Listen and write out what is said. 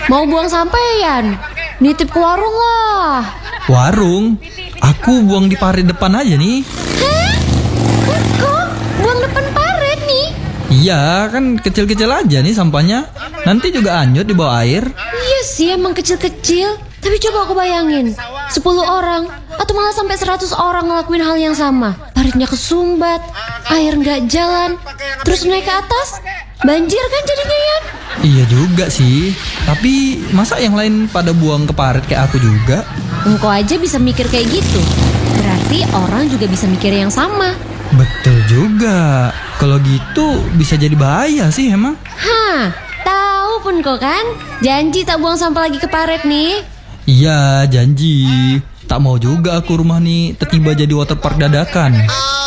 Mau buang sampean? Nitip ke warung lah. Warung? Aku buang di parit depan aja nih. Hah? Kok buang depan parit nih? Iya, kan kecil-kecil aja nih sampahnya. Nanti juga anyut di bawah air. Iya sih, emang kecil-kecil. Tapi coba aku bayangin, 10 orang atau malah sampai 100 orang ngelakuin hal yang sama. Paritnya kesumbat, air nggak jalan, terus naik ke atas, banjir kan jadinya ya? Iya juga sih. Tapi masa yang lain pada buang ke parit kayak aku juga? Engkau aja bisa mikir kayak gitu. Berarti orang juga bisa mikir yang sama. Betul juga. Kalau gitu bisa jadi bahaya sih emang. Hah, tahu pun kok kan? Janji tak buang sampah lagi ke parit nih. Iya, janji. Tak mau juga aku rumah nih tiba-tiba jadi waterpark dadakan.